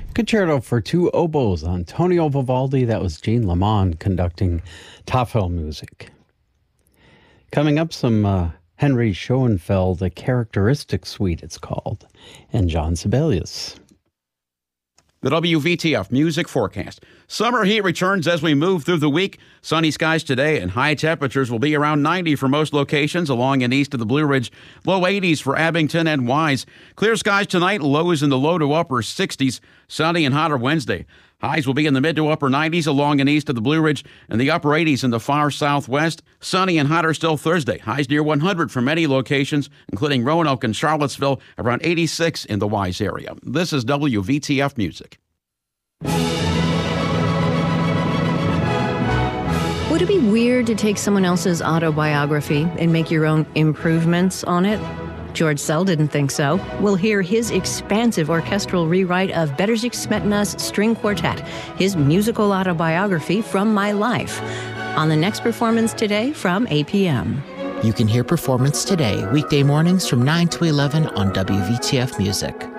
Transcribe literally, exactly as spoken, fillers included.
Concerto for Two Oboes, Antonio Vivaldi. That was Jean Lamond conducting Tafel music. Coming up, some uh, Henry Schoenfeld, a characteristic suite it's called, and John Sibelius. The W V T F Music Forecast. Summer heat returns as we move through the week. Sunny skies today and high temperatures will be around ninety for most locations along and east of the Blue Ridge. Low eighties for Abington and Wise. Clear skies tonight, lows in the low to upper sixties. Sunny and hotter Wednesday. Highs will be in the mid to upper nineties along and east of the Blue Ridge and the upper eighties in the far southwest. Sunny and hotter still Thursday. Highs near one hundred for many locations, including Roanoke and Charlottesville, around eighty-six in the Wise area. This is W V T F Music. Would it be weird to take someone else's autobiography and make your own improvements on it? George Sell didn't think so. We'll hear his expansive orchestral rewrite of Bedřich Smetana's String Quartet, his musical autobiography from my life, on the next Performance Today from eight p.m. You can hear Performance Today weekday mornings from nine to eleven on W V T F Music.